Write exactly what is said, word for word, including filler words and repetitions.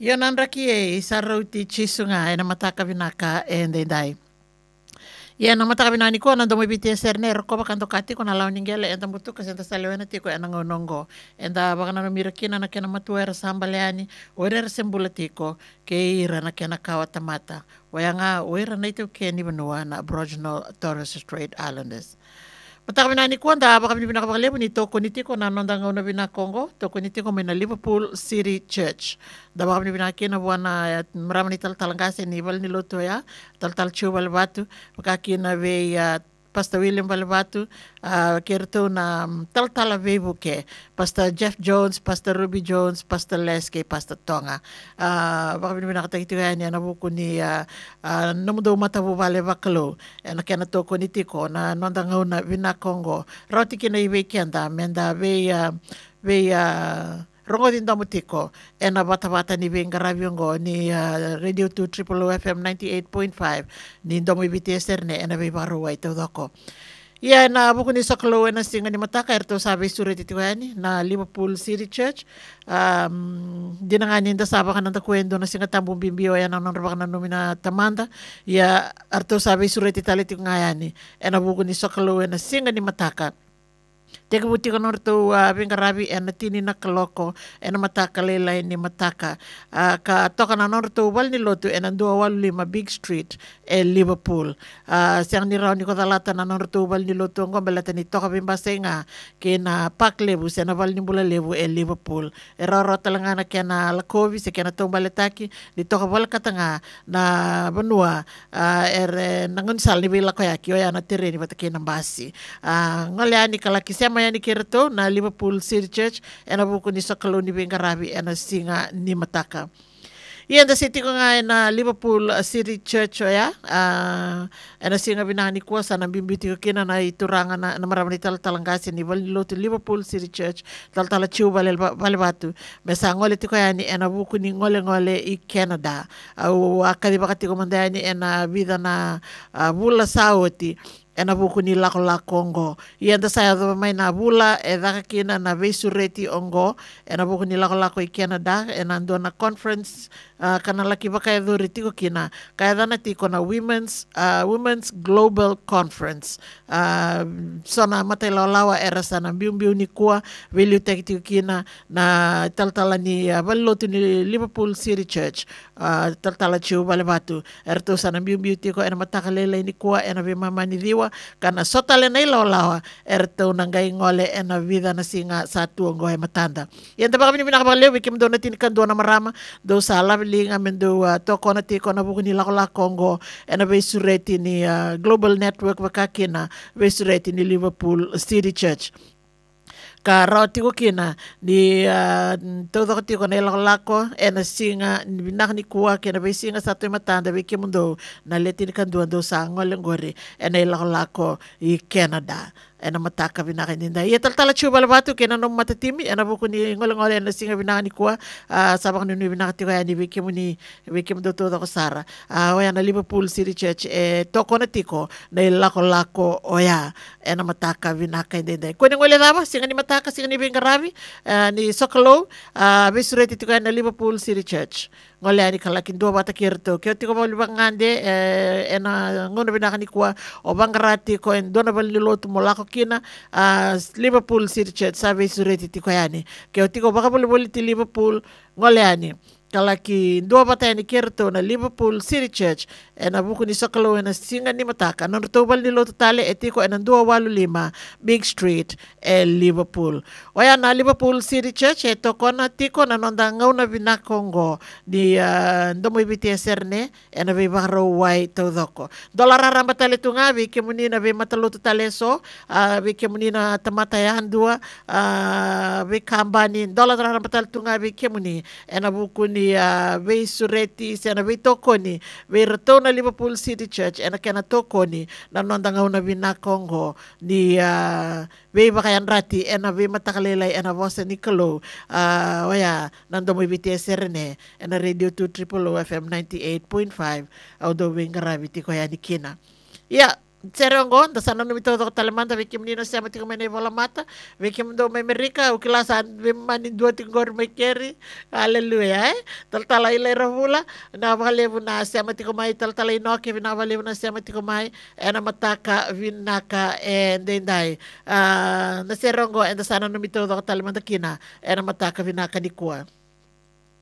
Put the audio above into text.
Yonan raki e sarauti chisunga e na mataka vinaka e ndendai. Ia na mataka vinani ko na domo biti serne roko bakanto kati ko na law ningele enta mutu kasenta salewena tiko e nango nongo. Enda bakana no mirakina na kena matuera sambaleani oira sembula tiko ke ira na kena kawatamata. Wayanga oira na ito ke ni banua na Aboriginal Torres Strait Islanders. Matakabina ni Kwanda, baka binibina ka bakalepo ni Toko ni Tiko na nondang na bina Congo, Toko ni Tiko may na Liverpool City Church. Da baka binibina kina buwana marami ni taltalangase ni Val ni Loto ya, taltal chubal batu, baka kina ve Pastor William Balbatu, uh, kerto na um, taltala vebuke, Pastor Jeff Jones, Pastor Ruby Jones, Pastor Leske, Pastor Tonga. Uh, baka binibina katagito yan yan, nabuko ni uh, uh, namudaw matabu vale bakalo, na kena toko ni Tiko, na nondangaw na vina Congo. Roti kina iwe kianda, menda ve, uh, ve, uh, rongo din damu Tiko, e na bata-bata ni Venga Raviongo ni uh, Radio two Triple O F M ninety-eight point five ni damu ibiti eserne e na ve baru wai tau dako. Ia na buku ni sakalo e na singa ni mataka erto sabi suri titiwani na Liverpool City Church. Um, di na nga ninda saba ka nanda kwendo na singa tambong bimbio ya na nanrabak na numina tamanda. Ia erto sabi suri titaliti nga yani e na buku ni sakalo e na singa ni mataka. Teka buti ka norto uh, Vingarabi e na tini na kaloko e na mataka lela ni mataka. Uh, ka toka na norto wal ni loto e na dua walu lima Big Street e Liverpool. Uh, siyang ni raw ni ko talata na norto wal ni loto ngo belata ni toka bimbase nga ke na pak lebu se na wal ni bula lebu e Liverpool. E raw raw talanga na kaya na lakovi se kaya na tong baletaki ni toka wal katanga na banua uh, er nangunsal ni bila kaya kiyo ya na tere ni batake ng basi. Uh, Ngalya ni kalaki siya maya ni Kirito na Liverpool City Church e na buko ni sakalo ni Vingarabi e na singa ni mataka. Iyan da city ko nga na Liverpool City Church o ya. Uh, e na singa binani ko sa nang bimbiti ko kina na iturangan na, na marami tal-talangasi ni Loto Liverpool City Church tal-tala chiu balibatu. Mesa ngole tiko ya ni e na buko ni ngole-ngole i Canada. Au uh, akadi bakati ko mandaya ni e na vida na uh, bula saoti. E na buku ni lako la Congo. Iyan da saya do may na bula e daka kina na vesureti ongo. E na buku ni lako lako i Canada. E nando na conference uh, kanalaki ba kaya do riti ko kina. Kaya da nati ko na Women's uh, Women's Global Conference. Uh, so na matay lawa era sa na biung-biung ni kuwa. Williw tekiti ko kina na taltala ni uh, baliloto ni Liverpool City Church. Uh, taltala chiu balibatu. Erto sa na biung-biung ti ko e na matakalelay ni kuwa e na bimama ni diwa. Kana sotale na ilaw-lawa erto nanggay ngole e na vida na singa sa tuong gohe matanda. Yan taba kami ni pinakabaliw, wikim do na tinikan do na marama, do sa alabiling amin do uh, toko na tiko na buko nila ko la Congo e na besureti ni uh, Global Network wakakina, besureti ni Liverpool City Church. Ka rao tiko kina ni uh, todo tiko na ilako lako e na singa binak ni kuwa kina ba singa sa tuyo matanda wiki mundo na letin kanduan do sa ngolengori e na ilako lako i Canada. E na mataka binaka ninda. Ia taltala chuba labatu kena no matatimi e na buku ni ngole-ngole e na singa binaka ni kuwa uh, sabak ni binaka tiko ya ni wiki mu ni wiki mundo todo ko sara. Uh, oya na Liverpool City Church e toko na tiko na ilako-lako oya e na mataka binaka ninda. Kung ngole daba singa ni mataka singa ni Vingarabi uh, ni Sokolo uh, besureti tiko ya na Liverpool City Church. Ngole ani kalakin dua bata kirto. Kyo tiko ba libang ngande e na ngono binaka ni kuwa o bangarati ko en dona bal niloto molako kina uh, Liverpool City Church sabi sureti tiko yani. Kyo tiko baka boli-boli ti Liverpool ngole ani. Kalaki dua bata ni kirto na Liverpool City Church e na buku ni Sokolo e na singa ni mataka non tobal ni loto tale e tiko e na dua walu lima Big Street e Liverpool. Oya na Liverpool City Church e toko na tiko na nonda ngaw na binakongo ni uh, ndomo ibiti eserne e na bibaro wai taudoko. Dolara ramba tale tunga wiki muni na bimataloto tale so uh, wiki muni na tamatayahan dua uh, wikambani dolara ramba tale tunga wiki muni e na buku ni uh, ve sureti se na ve tokoni ve rato na Liverpool City Church e na kena tokoni na nondangaw na binakongo ni uh, ve bakayan rati e na ve matakalelay e na vosa ni Kalo uh, oya nando mo ibiti eserne e na Radio two Triple O F M ninety-eight point five au do Vingarabi tiko ya ni kina. Ya Serongo, da sana no mito ko talamanta viki menino siya mati ko mene vola mata, viki mendo me Amerika, o kilasa mani dua tingor me keri, haleluya eh. Tal tala ile ravula, na vale na siya mati ko mai tal tala inoke vina vale na siya mati ko mai, ena mataka vinaka and dendai. Ah, na serongo and da sana no mito ko talamanta kina, ena mataka vinaka di kuwa.